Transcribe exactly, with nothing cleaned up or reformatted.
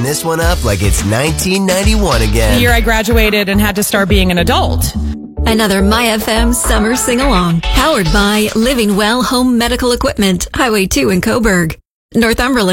this one up like it's nineteen ninety-one again. The year I graduated and had to start being an adult. Another My F M summer sing-along, powered by Living Well Home Medical Equipment, Highway two in Coburg, Northumberland.